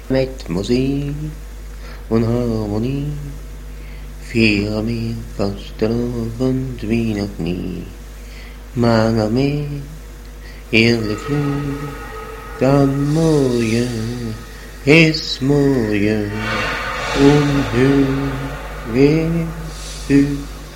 met muziek en harmonie. Vieren meer vastelavond wie nog niet. Maar nog meer heerlijk vloed. Dan mooie is mooie. Onheus weer u.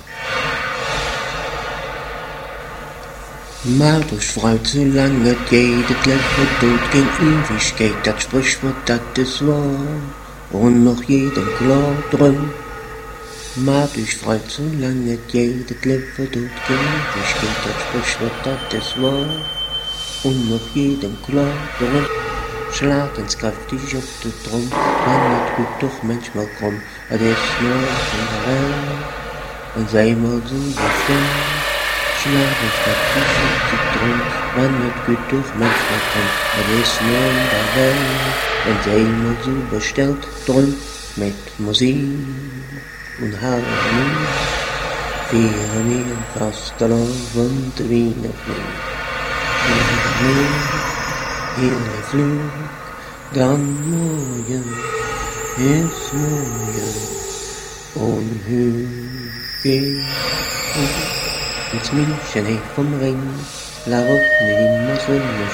Maar dus fruit, zolang het geht, het leven dood geen Ewigkeit, dat Sprichwort, dat ist wahr, und noch jedem klar drum. Maar dus fruit, zolang het geht, het leven dood geen Ewigkeit, dat Sprichwort, dat ist wahr, und noch jedem klar drum. Slaat eens krachtig op de trom, maar het goed toch manchmal krom, het is nooit van de wel, en zij maar zo bestemd. Slaat eens krachtig op de trom, maar het goed toch manchmal krom, het is nooit van de wel, en zij maar zo besteld, drum met muziek en harmonie. Vieren meer vastelavond wie nog niet. Meer heerlijk vlug, dan mooie is mooie, onheugig. Het München heeft vom Ring, la route, niet meer zonder